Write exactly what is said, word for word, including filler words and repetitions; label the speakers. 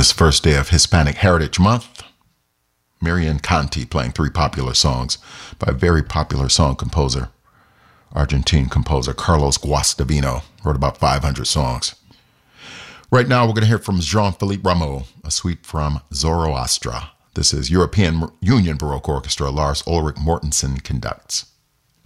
Speaker 1: this first day of Hispanic Heritage Month, Marian Conti playing three popular songs by a very popular song composer, Argentine composer Carlos Guastavino, wrote about five hundred songs. Right now, we're going to hear from Jean-Philippe Rameau, a suite from Zoroastra. This is European Union Baroque Orchestra. Lars Ulrich Mortensen conducts.